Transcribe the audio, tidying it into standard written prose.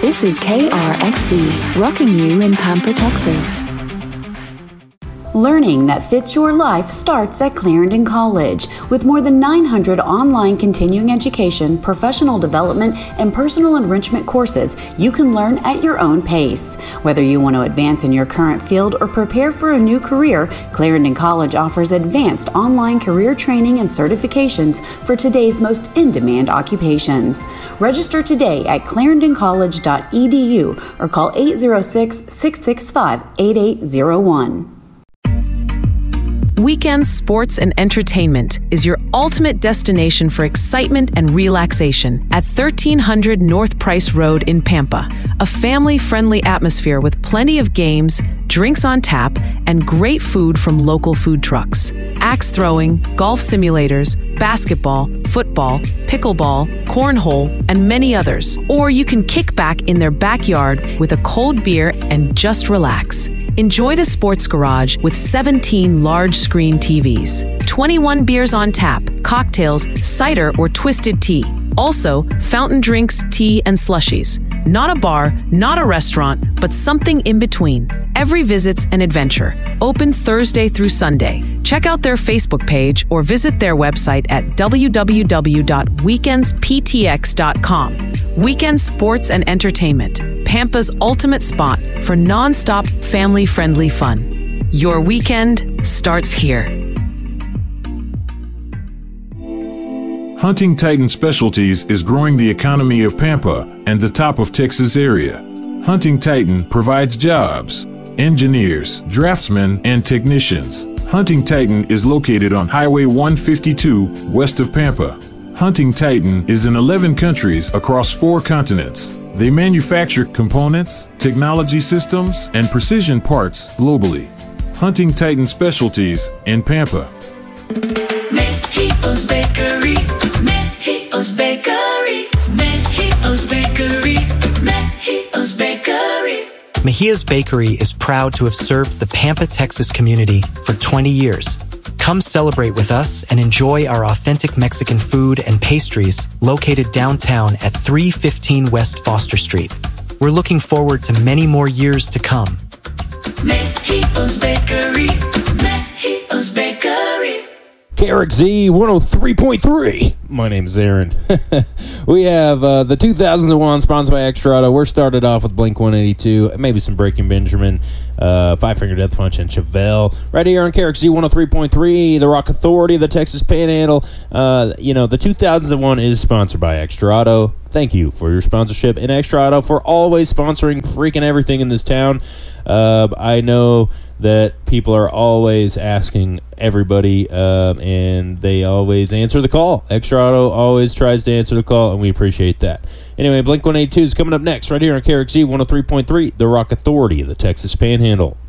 This is KRXC, rocking you in Pampa, Texas. Learning that fits your life starts at Clarendon College. With more than 900 online continuing education, professional development, and personal enrichment courses, you can learn at your own pace. Whether you want to advance in your current field or prepare for a new career, Clarendon College offers advanced online career training and certifications for today's most in-demand occupations. Register today at clarendoncollege.edu or call 806-665-8801. Weekend Sports and Entertainment is your ultimate destination for excitement and relaxation at 1300 North Price Road in Pampa. A family-friendly atmosphere with plenty of games, drinks on tap, and great food from local food trucks. Axe throwing, golf simulators, basketball, football, pickleball, cornhole, and many others. Or you can kick back in their backyard with a cold beer and just relax. Enjoy the Sports Garage with 17 large-screen TVs, 21 beers on tap, cocktails, cider, or twisted tea. Also, fountain drinks, tea, and slushies. Not a bar, not a restaurant, but something in between. Every visit's an adventure. Open Thursday through Sunday. Check out their Facebook page or visit their website at www.weekendsptx.com. Weekend Sports and Entertainment, Pampa's ultimate spot for non-stop family-friendly fun. Your weekend starts here. Hunting Titan Specialties is growing the economy of Pampa and the top of Texas area. Hunting Titan provides jobs, engineers, draftsmen, and technicians. Hunting Titan is located on Highway 152 west of Pampa. Hunting Titan is in 11 countries across 4 continents. They manufacture components, technology systems, and precision parts globally. Hunting Titan Specialties in Pampa. Mejios Bakery, Mejios Bakery, Mejios Bakery, Mejios Bakery. Mejia's Bakery is proud to have served the Pampa, Texas community for 20 years. Come celebrate with us and enjoy our authentic Mexican food and pastries located downtown at 315 West Foster Street. We're looking forward to many more years to come. Mejios Bakery, Mejios Bakery. KRXZ 103.3. My name is Aaron. We have the 2001 sponsored by Extra Auto. We're started off with Blink-182, maybe some Breaking Benjamin, Five Finger Death Punch, and Chevelle. Right here on KRXZ 103.3, the Rock Authority, the Texas Panhandle. The 2001 is sponsored by Extra Auto. Thank you for your sponsorship and Extra Auto for always sponsoring freaking everything in this town. I know that people are always asking everybody, and they always answer the call. Extra Auto always tries to answer the call, and we appreciate that. Anyway, Blink-182 is coming up next right here on KRXZ 103.3, the Rock Authority of the Texas Panhandle.